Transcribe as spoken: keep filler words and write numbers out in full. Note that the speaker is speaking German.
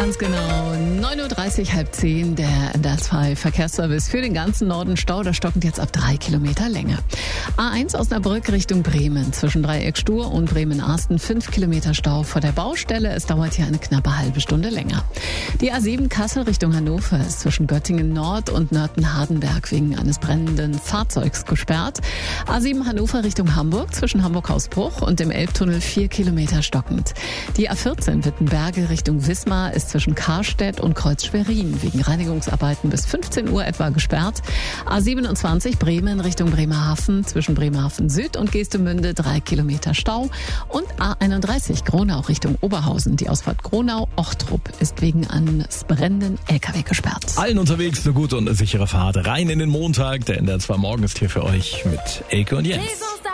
Ganz genau, neun Uhr dreißig, halb zehn, der N D R zwei Verkehrsservice für den ganzen Norden. Stau, der stockend jetzt ab drei Kilometer Länge. A eins Osnabrück Richtung Bremen, zwischen Dreieck Stur und Bremen-Arsten, fünf Kilometer Stau vor der Baustelle. Es dauert hier eine knappe halbe Stunde länger. Die A sieben Kassel Richtung Hannover ist zwischen Göttingen Nord und Nörten-Hardenberg wegen eines brennenden Fahrzeugs gesperrt. A sieben Hannover Richtung Hamburg, zwischen Hamburg-Hausbruch und dem Elbtunnel vier Kilometer stockend. Die A vierzehn Wittenberge Richtung Wismar ist zwischen Karstedt und Kreuz Schwerin wegen Reinigungsarbeiten bis fünfzehn Uhr etwa gesperrt. A siebenundzwanzig Bremen Richtung Bremerhaven, zwischen Bremerhaven Süd und Geestemünde drei Kilometer Stau. Und A einunddreißig Gronau Richtung Oberhausen. Die Ausfahrt Gronau-Ochtrup ist wegen eines brennenden L K W gesperrt. Allen unterwegs eine gute und sichere Fahrt rein in den Montag. Der N D R zwei Morgen ist hier für euch mit Elke und Jens.